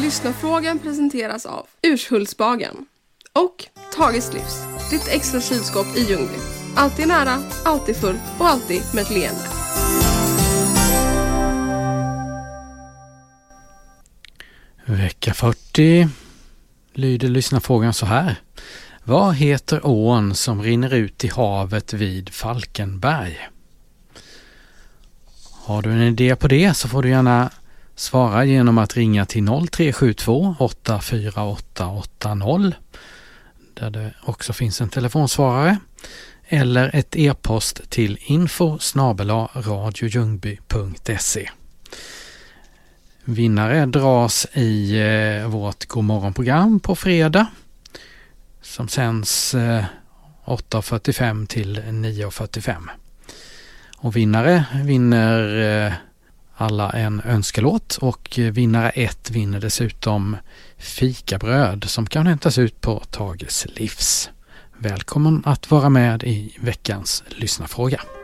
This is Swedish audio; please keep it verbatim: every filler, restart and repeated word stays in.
Lyssnarfrågan presenteras av Urshultsbagen och Tages Livs, ditt extra kylskåp i Ljungby. Alltid nära, alltid fullt och alltid med ett leende. Vecka fyrtio lyder lyssnarfrågan så här. Vad heter ån som rinner ut i havet vid Falkenberg? Har du en idé på det så får du gärna svara genom att ringa till noll tre sju två åtta fyra åtta åtta noll där det också finns en telefonsvarare, eller ett e-post till info snabel-a radiojungby punkt se. Vinnare dras i eh, vårt Godmorgonprogram på fredag som sänds eh, åtta fyrtiofem till nio fyrtiofem. Och vinnare vinner eh, alla en önskelåt, och vinnare ett vinner dessutom fikabröd som kan hämtas ut på Tages Livs. Välkommen att vara med i veckans lyssnarfråga.